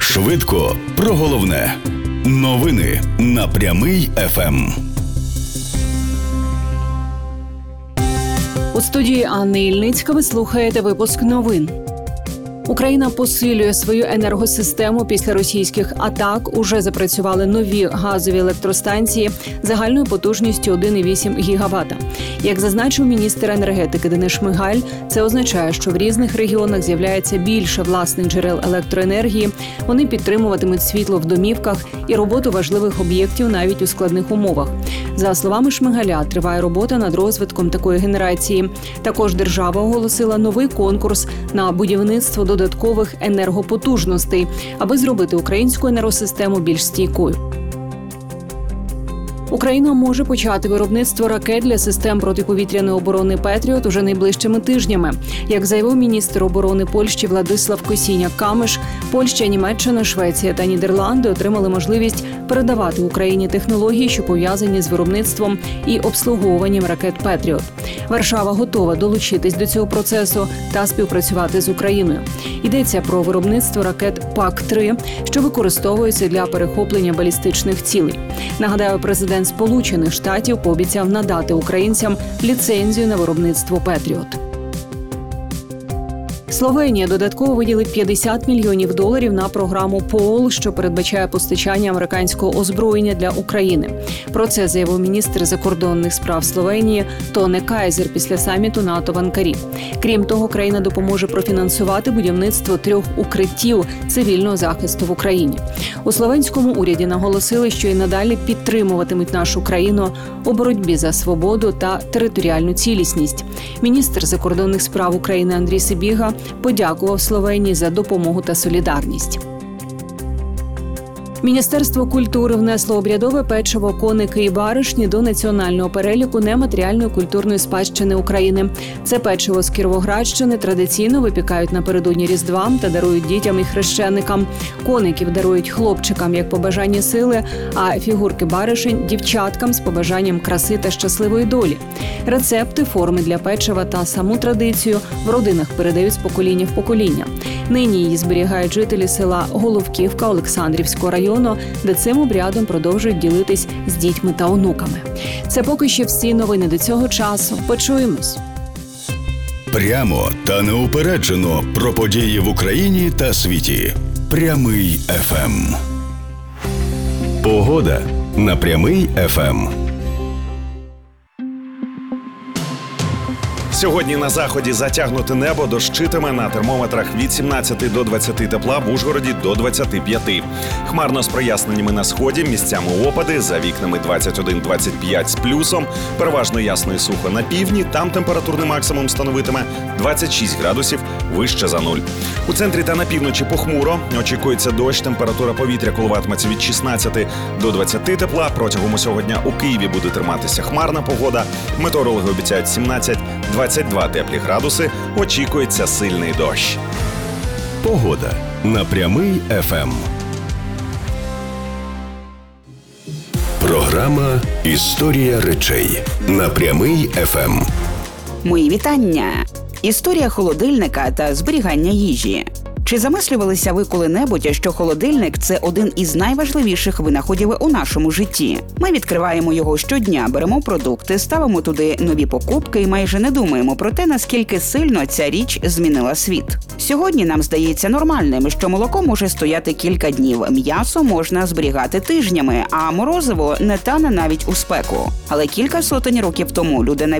Швидко про головне. Новини на Прямий ФМ. У студії Анни Ільницька ви слухаєте випуск новин. Україна посилює свою енергосистему після російських атак. Уже запрацювали нові газові електростанції загальною потужністю 1,8 гігавата. Як зазначив міністр енергетики Денис Шмигаль, це означає, що в різних регіонах з'являється більше власних джерел електроенергії, вони підтримуватимуть світло в домівках і роботу важливих об'єктів навіть у складних умовах. За словами Шмигаля, триває робота над розвитком такої генерації. Також держава оголосила новий конкурс на будівництво додаткових енергопотужностей, аби зробити українську енергосистему більш стійкою. Україна може почати виробництво ракет для систем протиповітряної оборони «Петріот» уже найближчими тижнями. Як заявив міністр оборони Польщі Владислав Косіняк-Камиш, Польща, Німеччина, Швеція та Нідерланди отримали можливість передавати Україні технології, що пов'язані з виробництвом і обслуговуванням ракет «Петріот». Варшава готова долучитись до цього процесу та співпрацювати з Україною. Йдеться про виробництво ракет ПАК-3, що використовуються для перехоплення балістичних цілей. Нагадаю, президент Сполучених Штатів пообіцяв надати українцям ліцензію на виробництво «Петріот». Словенія додатково виділить $50 мільйонів на програму ПОЛ, що передбачає постачання американського озброєння для України. Про це заявив міністр закордонних справ Словенії Тоне Кайзер після саміту НАТО в Анкарі. Крім того, країна допоможе профінансувати будівництво 3 укриттів цивільного захисту в Україні. У словенському уряді наголосили, що і надалі підтримуватимуть нашу країну у боротьбі за свободу та територіальну цілісність. Міністр закордонних справ України Андрій Сибіга подякував Словенії за допомогу та солідарність. Міністерство культури внесло обрядове печиво «Коники і баришні» до національного переліку нематеріальної культурної спадщини України. Це печиво з Кіровоградщини традиційно випікають напередодні Різдва та дарують дітям і хрещеникам. Коників дарують хлопчикам як побажання сили, а фігурки баришень – дівчаткам з побажанням краси та щасливої долі. Рецепти, форми для печива та саму традицію в родинах передають з покоління в покоління. Нині її зберігають жителі села Головківка Олександрівського району, де цим обрядом продовжують ділитись з дітьми та онуками. Це поки що всі новини до цього часу. Почуємось. Прямо та неупереджено про події в Україні та світі. Прямий ФМ. Погода на Прямий ФМ. Сьогодні на заході затягнуте небо, дощитиме, на термометрах від 17 до 20 тепла, в Ужгороді до 25. Хмарно з проясненнями на сході, місцями опади, за вікнами 21-25 з плюсом, переважно ясно і сухо на півдні, там температурний максимум становитиме 26 градусів вище за нуль. У центрі та на півночі похмуро, очікується дощ, температура повітря коливатиметься від 16 до 20 тепла, протягом усього дня у Києві буде триматися хмарна погода, метеорологи обіцяють 17-22 теплі градуси, очікується сильний дощ. Погода на Прямий ФМ. Програма «Історія речей» на Прямий ФМ. Мої вітання! Історія холодильника та зберігання їжі. Чи замислювалися ви коли-небудь, що холодильник – це один із найважливіших винаходів у нашому житті? Ми відкриваємо його щодня, беремо продукти, ставимо туди нові покупки і майже не думаємо про те, наскільки сильно ця річ змінила світ. Сьогодні нам здається нормальним, що молоко може стояти кілька днів, м'ясо можна зберігати тижнями, а морозиво не тане навіть у спеку. Але кілька сотень років тому люди